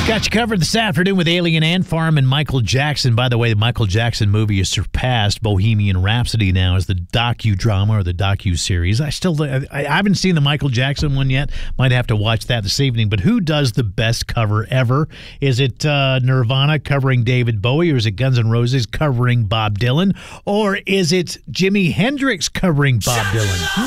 Got you covered this afternoon with Alien Ant Farm and Michael Jackson. By the way, the Michael Jackson movie has surpassed Bohemian Rhapsody now as the docudrama or the docu-series. I haven't seen the Michael Jackson one yet. Might have to watch that this evening. But who does the best cover ever? Is it Nirvana covering David Bowie, or is it Guns N' Roses covering Bob Dylan? Or is it Jimi Hendrix covering Bob Dylan?